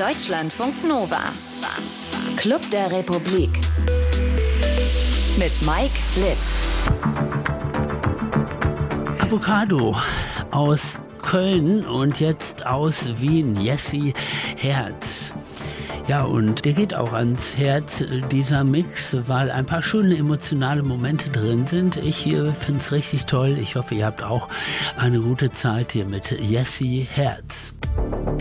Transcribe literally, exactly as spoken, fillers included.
Deutschlandfunk Nova. Club der Republik. Mit Mike Litt. Avocado aus Köln und jetzt aus Wien. Jessie Herz. Ja, und der geht auch ans Herz, dieser Mix, weil ein paar schöne emotionale Momente drin sind. Ich hier finde es richtig toll. Ich hoffe, ihr habt auch eine gute Zeit hier mit Jessie Herz.